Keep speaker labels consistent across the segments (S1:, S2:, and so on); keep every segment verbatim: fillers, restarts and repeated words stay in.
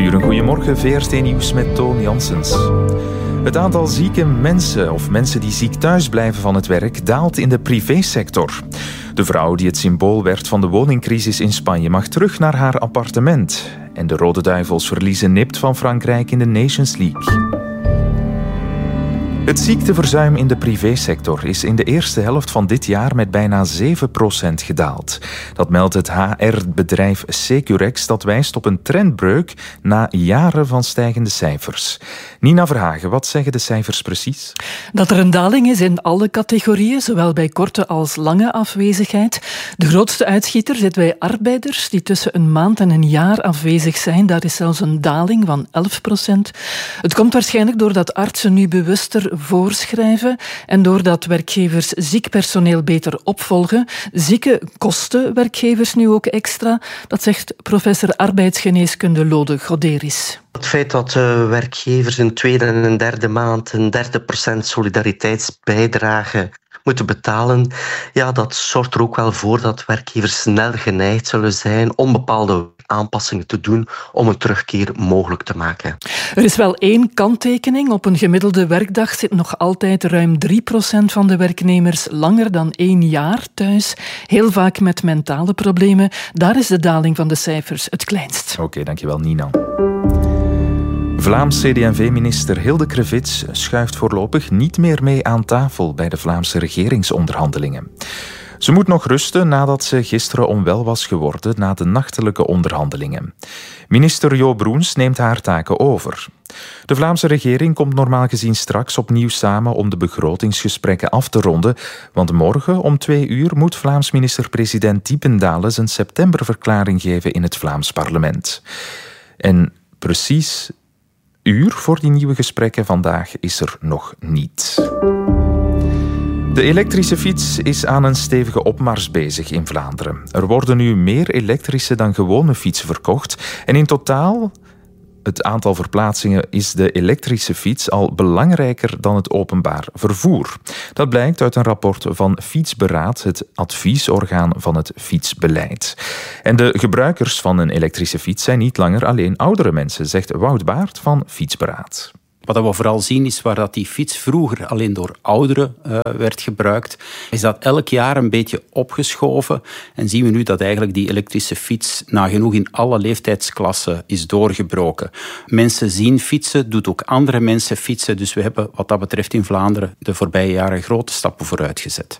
S1: uur, een goedemorgen, V R T Nieuws met Toon Janssens. Het aantal zieke mensen of mensen die ziek thuis blijven van het werk daalt in de privésector. De vrouw die het symbool werd van de woningcrisis in Spanje mag terug naar haar appartement. En de Rode Duivels verliezen nipt van Frankrijk in de Nations League. Het ziekteverzuim in de privésector is in de eerste helft van dit jaar met bijna zeven procent gedaald. Dat meldt het H R-bedrijf Securex, dat wijst op een trendbreuk na jaren van stijgende cijfers. Nina Verhagen, wat zeggen de cijfers precies?
S2: Dat er een daling is in alle categorieën, zowel bij korte als lange afwezigheid. De grootste uitschieter zit bij arbeiders die tussen een maand en een jaar afwezig zijn. Daar is zelfs een daling van elf procent. Het komt waarschijnlijk doordat artsen nu bewuster voorschrijven en doordat werkgevers ziek personeel beter opvolgen. Zieken kosten werkgevers nu ook extra. Dat zegt professor arbeidsgeneeskunde Lode Goderis.
S3: Het feit dat uh, werkgevers in tweede en een derde maand een derde procent solidariteitsbijdrage moeten betalen, ja, dat zorgt er ook wel voor dat werkgevers snel geneigd zullen zijn om bepaalde aanpassingen te doen om een terugkeer mogelijk te maken.
S2: Er is wel één kanttekening. Op een gemiddelde werkdag zit nog altijd ruim drie procent van de werknemers langer dan één jaar thuis. Heel vaak met mentale problemen. Daar is de daling van de cijfers het kleinst.
S1: Oké, okay, dankjewel Nina. Vlaams C D en V-minister Hilde Krevits schuift voorlopig niet meer mee aan tafel bij de Vlaamse regeringsonderhandelingen. Ze moet nog rusten nadat ze gisteren onwel was geworden na de nachtelijke onderhandelingen. Minister Jo Broens neemt haar taken over. De Vlaamse regering komt normaal gezien straks opnieuw samen om de begrotingsgesprekken af te ronden, want morgen om twee uur moet Vlaams minister-president Diependalen zijn septemberverklaring geven in het Vlaams parlement. En precies uur voor die nieuwe gesprekken vandaag is er nog niet. De elektrische fiets is aan een stevige opmars bezig in Vlaanderen. Er worden nu meer elektrische dan gewone fietsen verkocht. En in totaal, het aantal verplaatsingen, is de elektrische fiets al belangrijker dan het openbaar vervoer. Dat blijkt uit een rapport van Fietsberaad, het adviesorgaan van het fietsbeleid. En de gebruikers van een elektrische fiets zijn niet langer alleen oudere mensen, zegt Wout Baert van Fietsberaad.
S4: Wat we vooral zien is waar dat die fiets vroeger alleen door ouderen uh, werd gebruikt, is dat elk jaar een beetje opgeschoven. En zien we nu dat eigenlijk die elektrische fiets nagenoeg in alle leeftijdsklassen is doorgebroken. Mensen zien fietsen, doet ook andere mensen fietsen. Dus we hebben wat dat betreft in Vlaanderen de voorbije jaren grote stappen vooruit gezet.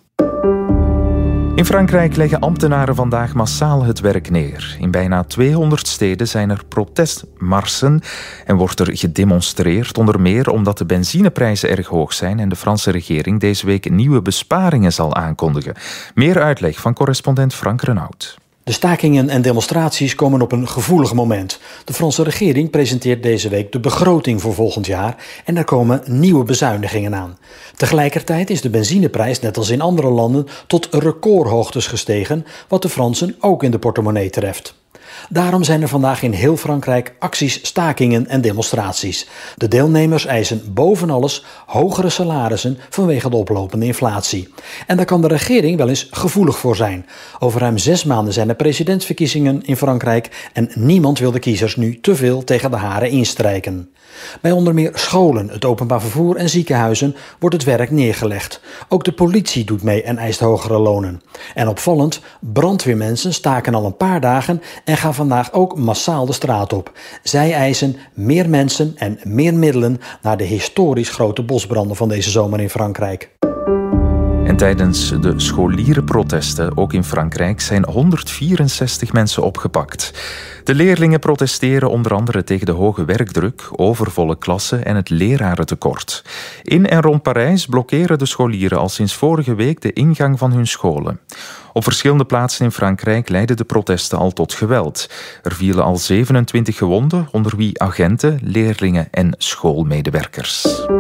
S1: In Frankrijk leggen ambtenaren vandaag massaal het werk neer. In bijna tweehonderd steden zijn er protestmarsen en wordt er gedemonstreerd, onder meer omdat de benzineprijzen erg hoog zijn en de Franse regering deze week nieuwe besparingen zal aankondigen. Meer uitleg van correspondent Frank Renaud.
S5: De stakingen en demonstraties komen op een gevoelig moment. De Franse regering presenteert deze week de begroting voor volgend jaar en er komen nieuwe bezuinigingen aan. Tegelijkertijd is de benzineprijs, net als in andere landen, tot recordhoogtes gestegen, wat de Fransen ook in de portemonnee treft. Daarom zijn er vandaag in heel Frankrijk acties, stakingen en demonstraties. De deelnemers eisen boven alles hogere salarissen vanwege de oplopende inflatie. En daar kan de regering wel eens gevoelig voor zijn. Over ruim zes maanden zijn er presidentsverkiezingen in Frankrijk en niemand wil de kiezers nu te veel tegen de haren instrijken. Bij onder meer scholen, het openbaar vervoer en ziekenhuizen wordt het werk neergelegd. Ook de politie doet mee en eist hogere lonen. En opvallend, brandweermensen staken al een paar dagen en gaan vandaag ook massaal de straat op. Zij eisen meer mensen en meer middelen na de historisch grote bosbranden van deze zomer in Frankrijk.
S1: En tijdens de scholierenprotesten, ook in Frankrijk, zijn honderdvierenzestig mensen opgepakt. De leerlingen protesteren onder andere tegen de hoge werkdruk, overvolle klassen en het lerarentekort. In en rond Parijs blokkeren de scholieren al sinds vorige week de ingang van hun scholen. Op verschillende plaatsen in Frankrijk leidden de protesten al tot geweld. Er vielen al zevenentwintig gewonden, onder wie agenten, leerlingen en schoolmedewerkers.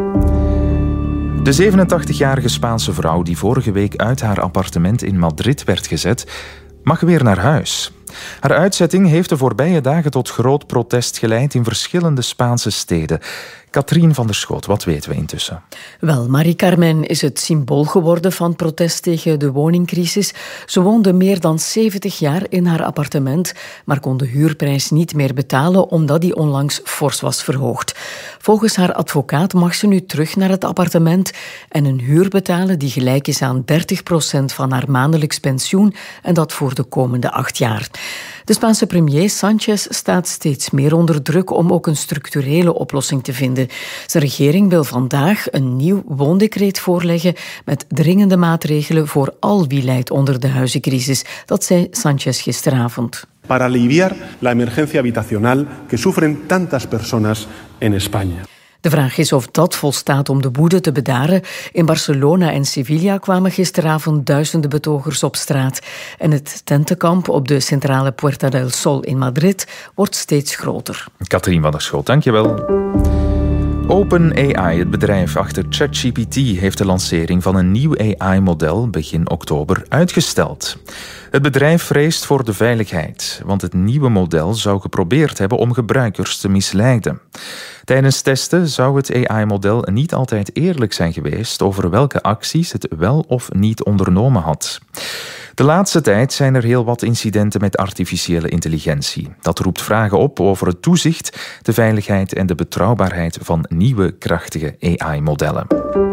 S1: De zevenentachtigjarige Spaanse vrouw die vorige week uit haar appartement in Madrid werd gezet, mag weer naar huis. Haar uitzetting heeft de voorbije dagen tot groot protest geleid in verschillende Spaanse steden. Katrien van der Schoot, wat weten we intussen?
S6: Wel, Marie-Carmen is het symbool geworden van protest tegen de woningcrisis. Ze woonde meer dan zeventig jaar in haar appartement, maar kon de huurprijs niet meer betalen omdat die onlangs fors was verhoogd. Volgens haar advocaat mag ze nu terug naar het appartement en een huur betalen die gelijk is aan dertig procent van haar maandelijks pensioen en dat voor de komende acht jaar. De Spaanse premier Sánchez staat steeds meer onder druk om ook een structurele oplossing te vinden. Zijn regering wil vandaag een nieuw woondecreet voorleggen met dringende maatregelen voor al wie lijdt onder de huizencrisis. Dat zei Sánchez gisteravond.
S7: Para aliviar la emergencia habitacional que sufren tantas personas en España.
S6: De vraag is of dat volstaat om de woede te bedaren. In Barcelona en Sevilla kwamen gisteravond duizenden betogers op straat. En het tentenkamp op de centrale Puerta del Sol in Madrid wordt steeds groter.
S1: Katrien van der Schoot, dankjewel. OpenAI, het bedrijf achter ChatGPT, heeft de lancering van een nieuw A I-model begin oktober uitgesteld. Het bedrijf vreest voor de veiligheid, want het nieuwe model zou geprobeerd hebben om gebruikers te misleiden. Tijdens testen zou het A I-model niet altijd eerlijk zijn geweest over welke acties het wel of niet ondernomen had. De laatste tijd zijn er heel wat incidenten met artificiële intelligentie. Dat roept vragen op over het toezicht, de veiligheid en de betrouwbaarheid van nieuwe krachtige A I-modellen.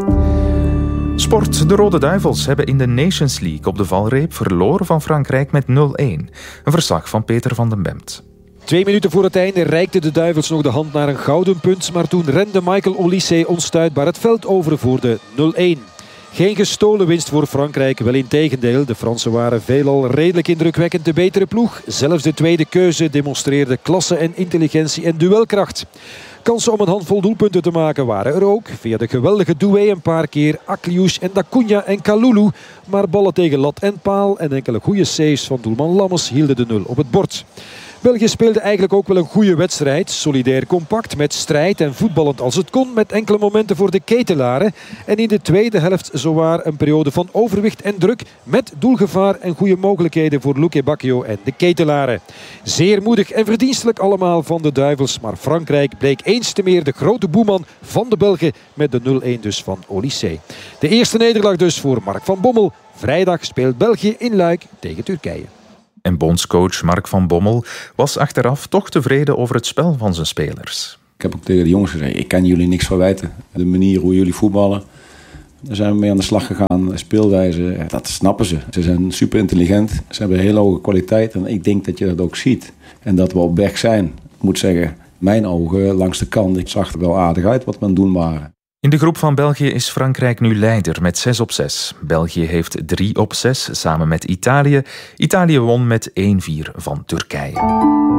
S1: Sport. De Rode Duivels hebben in de Nations League op de valreep verloren van Frankrijk met nul-een. Een verslag van Peter van den Bemt.
S8: Twee minuten voor het einde reikten de Duivels nog de hand naar een gouden punt, maar toen rende Michael Olise onstuitbaar het veld over voor de nul-een. Geen gestolen winst voor Frankrijk, wel integendeel. De Fransen waren veelal redelijk indrukwekkend de betere ploeg. Zelfs de tweede keuze demonstreerde klasse en intelligentie en duelkracht. Kansen om een handvol doelpunten te maken waren er ook. Via de geweldige doué een paar keer Akliouche en Dacuña en Kalulu. Maar ballen tegen lat en paal en enkele goede saves van doelman Lammers hielden de nul op het bord. België speelde eigenlijk ook wel een goede wedstrijd. Solidair compact, met strijd en voetballend als het kon. Met enkele momenten voor de ketelaren. En in de tweede helft zowaar een periode van overwicht en druk. Met doelgevaar en goede mogelijkheden voor Luque Bacchio en de ketelaren. Zeer moedig en verdienstelijk allemaal van de Duivels. Maar Frankrijk bleek eens te meer de grote boeman van de Belgen. Met de nul-een dus van Olise. De eerste nederlaag dus voor Mark van Bommel. Vrijdag speelt België in Luik tegen Turkije.
S1: En bondscoach Mark van Bommel was achteraf toch tevreden over het spel van zijn spelers.
S9: Ik heb ook tegen de jongens gezegd, ik kan jullie niks verwijten. De manier hoe jullie voetballen, daar zijn we mee aan de slag gegaan. Speelwijze, dat snappen ze. Ze zijn super intelligent, ze hebben een hele hoge kwaliteit. En ik denk dat je dat ook ziet. En dat we op weg zijn. Ik moet zeggen, mijn ogen langs de kant, ik zag er wel aardig uit wat we aan het doen waren.
S1: In de groep van België is Frankrijk nu leider met zes op zes. België heeft drie op zes samen met Italië. Italië won met één-vier van Turkije.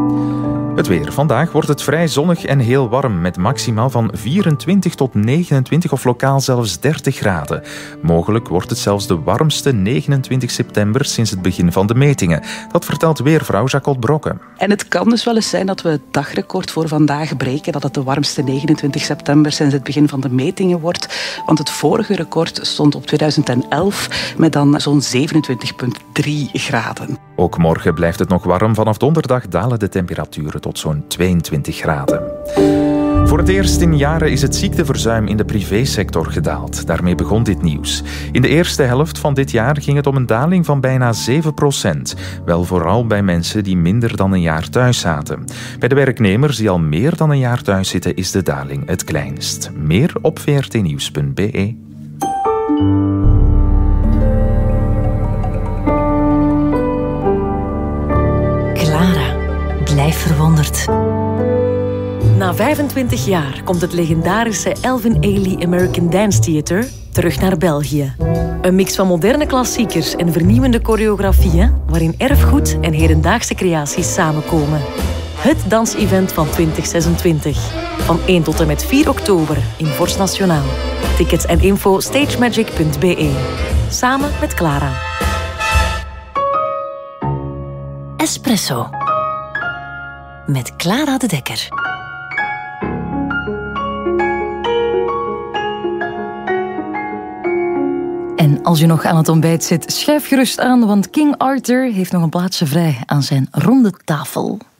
S1: Het weer. Vandaag wordt het vrij zonnig en heel warm met maximaal van vierentwintig tot negenentwintig of lokaal zelfs dertig graden. Mogelijk wordt het zelfs de warmste negenentwintig september sinds het begin van de metingen. Dat vertelt weervrouw Jacquot Brokke.
S10: En het kan dus wel eens zijn dat we het dagrecord voor vandaag breken, dat het de warmste negenentwintig september sinds het begin van de metingen wordt. Want het vorige record stond op tweeduizend elf met dan zo'n zevenentwintig komma drie graden.
S1: Ook morgen blijft het nog warm. Vanaf donderdag dalen de temperaturen tot zo'n tweeëntwintig graden. Voor het eerst in jaren is het ziekteverzuim in de privésector gedaald. Daarmee begon dit nieuws. In de eerste helft van dit jaar ging het om een daling van bijna zeven procent. Wel vooral bij mensen die minder dan een jaar thuis zaten. Bij de werknemers die al meer dan een jaar thuis zitten is de daling het kleinst. Meer op v r t nieuws punt b e.
S11: Clara, blijf verwonderd.
S6: Na vijfentwintig jaar komt het legendarische Elvin Ailey American Dance Theatre terug naar België. Een mix van moderne klassiekers en vernieuwende choreografieën waarin erfgoed en hedendaagse creaties samenkomen. Het dansevent van twintig zesentwintig. Van één tot en met vier oktober in Vorst Nationaal. Tickets en info stagemagic punt b e. Samen met Clara.
S11: Espresso. Met Clara de Dekker. En als je nog aan het ontbijt zit, schuif gerust aan, want King Arthur heeft nog een plaatsje vrij aan zijn ronde tafel.